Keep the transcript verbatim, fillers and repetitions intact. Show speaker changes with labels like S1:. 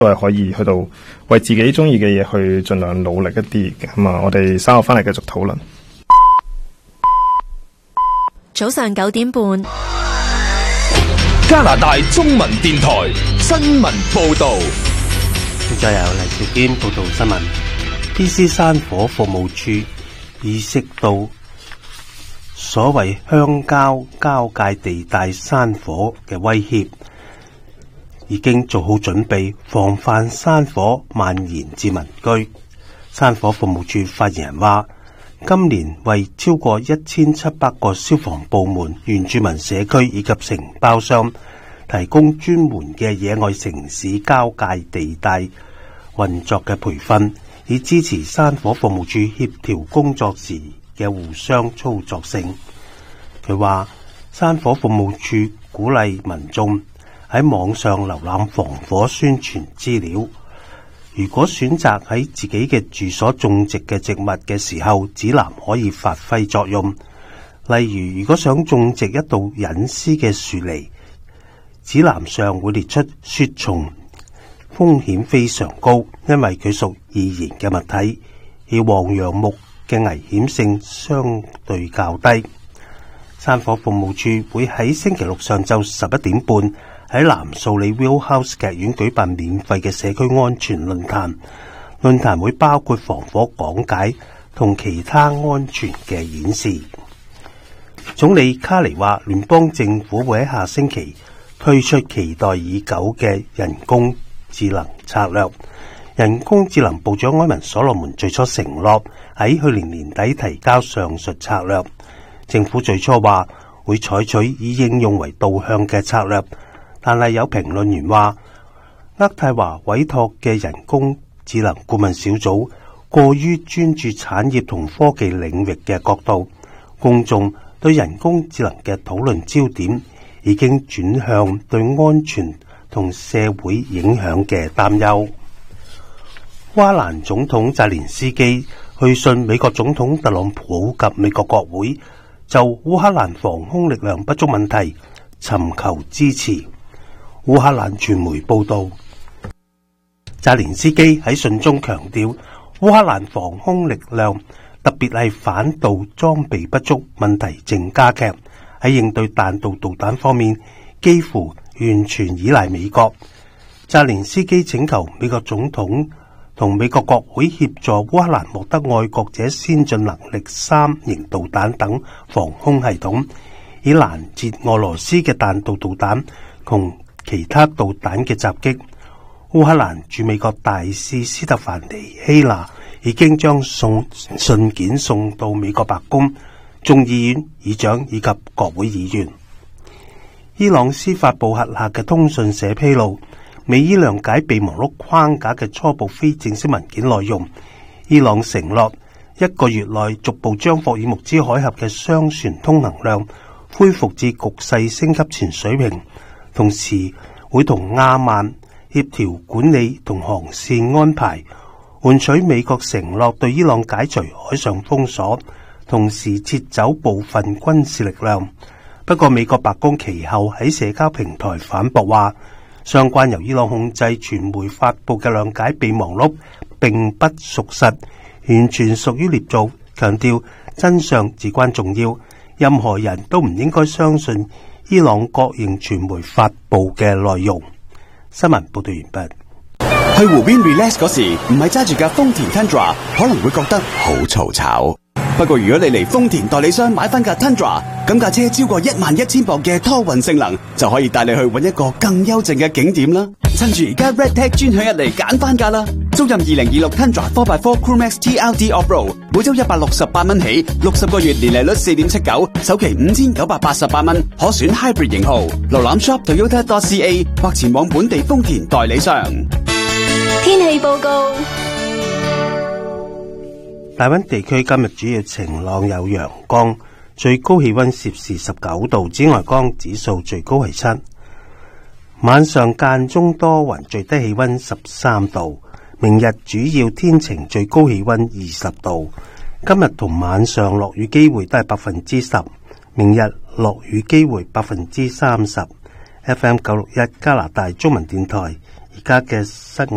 S1: 都係可以去到為自己中意嘅嘢去盡量努力一啲嘅。咁啊，我哋稍後翻嚟繼續討論。
S2: 早上九點半，
S3: 加拿大中文電台新聞報道。
S4: 再由黎兆堅報道新聞。B C 山火服務處意識到所謂鄉郊交界地帶山火嘅威脅，已經做好準備防範山火蔓延至民居。山火服務處發言人話，今年為超過一千七百個消防部門、原住民社區以及承包商提供專門嘅野外城市交界地帶運作嘅培訓，以支持山火服務處協調工作時嘅互相操作性。佢話，山火服務處鼓勵民眾喺網上瀏覽防火宣傳資料。如果選擇喺自己嘅住所種植嘅植物嘅時候，指南可以發揮作用。例如，如果想種植一道隱私嘅樹籬，指南上會列出雪蟲風險非常高，因為佢屬易燃嘅物體，而黃楊木嘅危險性相對較低。山火服務處會喺星期六上晝十一點半喺南素里 Will House 劇院舉辦免費嘅社區安全論壇，論壇會包括防火講解同其他安全嘅演示。總理卡尼話，聯邦政府會喺下星期推出期待已久嘅人工智能策略。人工智能部長埃文所羅門最初承諾喺去年年底提交上述策略。政府最初話會採取以應用為導向嘅策略，但係有評論員話，渥太華委託嘅人工智能顧問小組過於專注產業同科技領域嘅角度，公眾對人工智能嘅討論焦點已經轉向對安全同社會影響嘅擔憂。烏克蘭總統澤連斯基去信美國總統特朗普及美國國會，就烏克蘭防空力量不足問題尋求支持。烏克蘭傳媒報道，澤連斯基喺信中強調，烏克蘭防空力量特別係反導裝備不足問題正加劇，喺應對彈道導彈方面幾乎完全依賴美國。澤連斯基請求美國總統同美國國會協助烏克蘭獲得愛國者先進能力三型導彈等防空系統，以攔截俄羅斯嘅彈道導彈同其他導彈嘅襲擊。烏克蘭駐美國大使斯特凡尼希娜已經將送信件送到美國白宮、眾議院議長以及國會議員。伊朗司法部轄下嘅通訊社披露，美伊諒解備忘錄框架嘅初步非正式文件內容，伊朗承諾一個月內逐步將霍爾木茲海峽嘅商船通行量恢復至局勢升級前水平，同時會同阿曼協調管理同航線安排，換取美國承諾對伊朗解除海上封鎖，同時撤走部分軍事力量。不過美國白宮其後喺社交平台反駁話，相關由伊朗控制傳媒發布嘅諒解備忘錄並不屬實，完全屬於捏造，強調真相至關重要，任何人都唔應該相信伊朗國營傳媒發布嘅內容。新聞報道完畢。
S5: 去湖邊 relax 嗰時，唔係揸住架豐田 Tundra， 可能會覺得好嘈吵。不過如果你嚟豐田代理商買翻架 Tundra， 咁架車超過一萬一千磅嘅拖運性能，就可以帶你去搵一個更幽靜嘅景點啦。趁住而家 Redtech 專享日嚟揀翻架啦！租任二零二六 Tundra 四 by 四 Crewmax T L D Off-Road， 每周一百六十八蚊起，六十個月年利率四點七九，首期五千九百八十八蚊，可選 Hybrid 型號。瀏覽 shop toyota dot c a 或前往本地豐田代理商。
S2: 天氣報告。
S4: 大溫地區今日主要晴朗有陽光，最高氣溫攝氏十九度，紫外光指數最高係七。晚上間中多雲，最低氣溫十三度。明日主要天晴，最高氣溫二十度。今日同晚上落雨機會都係百分之十，明日落雨機會百分之三十。F M 九六一加拿大中文電台而家嘅室外